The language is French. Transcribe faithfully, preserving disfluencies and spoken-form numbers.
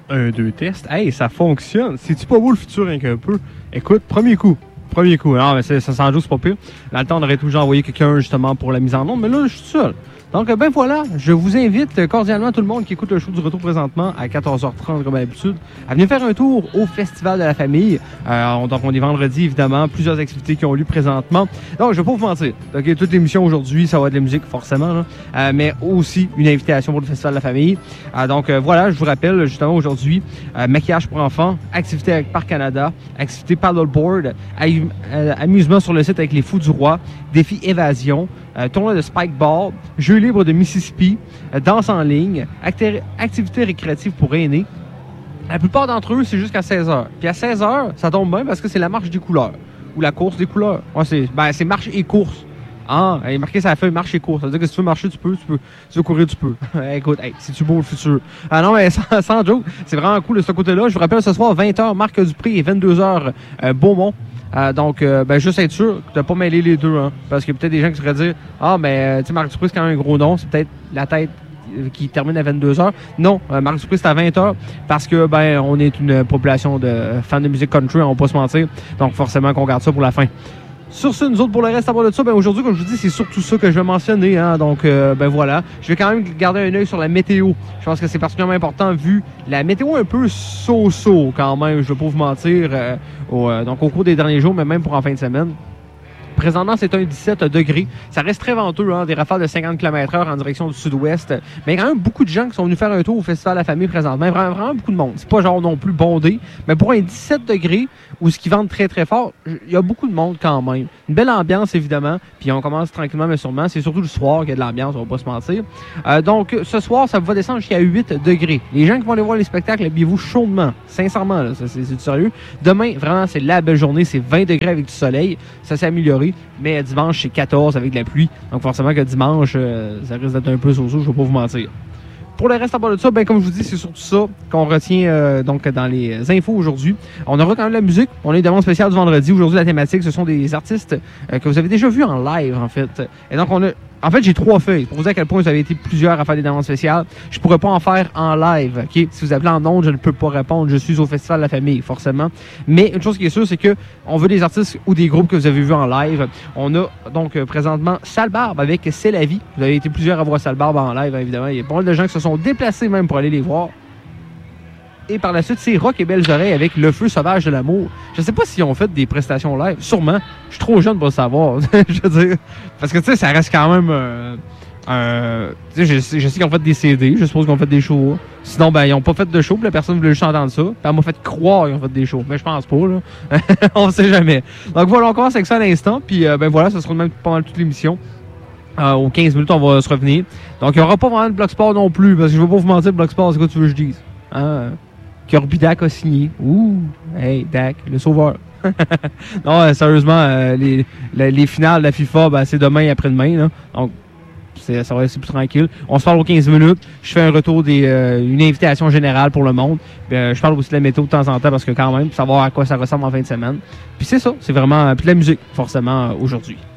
Un, deux, test. Hey, ça fonctionne. C'est-tu pas beau le futur un peu? Écoute, premier coup. Premier coup. Non, mais ça s'en joue, c'est pas pire. Dans le temps, on aurait toujours envoyé quelqu'un justement pour la mise en onde, mais là, je suis seul. Donc, ben voilà, je vous invite cordialement tout le monde qui écoute le show du retour présentement à quatorze heures trente comme d'habitude à venir faire un tour au Festival de la famille. Euh, donc, on est vendredi, évidemment, plusieurs activités qui ont lieu présentement. Donc, je vais pas vous mentir. Donc, toute l'émission aujourd'hui, ça va être de la musique, forcément, là, euh, mais aussi une invitation pour le Festival de la famille. Euh, donc, euh, voilà, je vous rappelle justement aujourd'hui, euh, maquillage pour enfants, activité avec Parc Canada, activité paddleboard, am- euh, amusement sur le site avec les Fous du Roi, défi évasion, Euh, tournoi de spikeball, jeux libres de Mississippi, euh, danse en ligne, acti- activités récréatives pour aînés. La plupart d'entre eux, c'est jusqu'à seize heures. Puis à seize heures, ça tombe bien parce que c'est la marche des couleurs ou la course des couleurs. Ouais, c'est, ben, c'est marche et course. Ah, il est marqué sur la feuille marche et course. Ça veut dire que si tu veux marcher, tu peux. Tu peux, tu veux courir, tu peux. Écoute, hey, c'est-tu beau le futur? Ah non, mais sans, sans joke, c'est vraiment cool de ce côté-là. Je vous rappelle, ce soir, vingt heures, Marc Dupré et vingt-deux heures, euh, Beaumont. Euh, donc, euh, ben, juste être sûr de ne pas mêler les deux. Hein, parce qu'il y a peut-être des gens qui seraient dire ah, mais euh, tu sais, Marc Dupré, c'est quand même un gros nom. C'est peut-être la tête qui termine à vingt-deux heures. Non, euh, Marc Dupré, c'est à vingt heures parce que, ben, on est une population de fans de musique country, on va pas se mentir. Donc, forcément, qu'on garde ça pour la fin. Sur ce, nous autres, pour le reste, à part de ça, ben aujourd'hui, comme je vous dis, c'est surtout ça que je vais mentionner. Hein, donc, euh, ben voilà. Je vais quand même garder un œil sur la météo. Je pense que c'est particulièrement important vu la météo un peu so-so quand même, je ne vais pas vous mentir, euh, au, euh, donc au cours des derniers jours, mais même pour en fin de semaine. Présentement, c'est un dix-sept degrés. Ça reste très venteux, hein, des rafales de cinquante kilomètres heure en direction du sud-ouest. Mais il y a quand même beaucoup de gens qui sont venus faire un tour au Festival de la famille présentement. Vraiment, vraiment beaucoup de monde. C'est pas genre non plus bondé. Mais pour un dix-sept degrés, où ce qui vente très très fort, il y a beaucoup de monde quand même. Une belle ambiance, évidemment. Puis on commence tranquillement, mais sûrement. C'est surtout le soir qu'il y a de l'ambiance, on va pas se mentir. Euh, donc, ce soir, ça va descendre jusqu'à huit degrés. Les gens qui vont aller voir les spectacles, habillez-vous chaudement. Sincèrement, là, c'est, c'est, c'est du sérieux. Demain, vraiment, c'est la belle journée. C'est vingt degrés avec du soleil. Ça s'est amélioré. Mais dimanche, c'est quatorze avec de la pluie. Donc forcément que dimanche, euh, ça risque d'être un peu so-so, je ne vais pas vous mentir. Pour le reste, à part de ça, ben, comme je vous dis, c'est surtout ça qu'on retient euh, donc dans les infos aujourd'hui. On aura quand même la musique. On a une demande spéciale du vendredi. Aujourd'hui, la thématique, ce sont des artistes euh, que vous avez déjà vus en live, en fait. Et donc, on a... En fait, j'ai trois feuilles pour vous dire à quel point vous avez été plusieurs à faire des demandes spéciales. Je pourrais pas en faire en live, ok? Si vous appelez en ondes, je ne peux pas répondre. Je suis au Festival de la famille, forcément. Mais une chose qui est sûre, c'est que on veut des artistes ou des groupes que vous avez vus en live. On a donc euh, présentement Sale Barbe avec C'est la vie. Vous avez été plusieurs à voir Sale Barbe en live, hein, évidemment. Il y a pas mal de gens qui se sont déplacés même pour aller les voir. Et par la suite, c'est Rock et Belles Oreilles avec Le Feu Sauvage de l'amour. Je sais pas s'ils ont fait des prestations live. Sûrement. Je suis trop jeune pour le savoir. Je veux dire. Parce que, tu sais, ça reste quand même... Euh, euh, tu sais, je, je sais qu'ils ont fait des C D. Je suppose qu'ils ont fait des shows. Sinon, ben, ils ont pas fait de show. Puis la personne voulait juste entendre ça. Puis elle m'a fait croire qu'ils ont fait des shows. Mais je pense pas, là. On sait jamais. Donc voilà, on commence avec ça à l'instant. Puis, euh, ben voilà, ça sera même pas mal toute l'émission. Euh, aux quinze minutes, on va se revenir. Donc, il n'y aura pas vraiment de Bloc Sport non plus. Parce que je veux pas vous mentir, Bloc Sport, c'est quoi tu veux que je dise? Hein? Kirby Dak a signé. Ouh! Hey, Dak, le sauveur. Non, euh, sérieusement, euh, les, les, les finales de la FIFA, ben, c'est demain et après-demain. Là. Donc, c'est, ça va être plus tranquille. On se parle aux quinze minutes. Je fais un retour, des, euh, une invitation générale pour le monde. Puis, euh, je parle aussi de la météo de temps en temps parce que quand même, pour savoir à quoi ça ressemble en fin de semaine. Puis c'est ça, c'est vraiment... Puis de la musique, forcément, euh, aujourd'hui.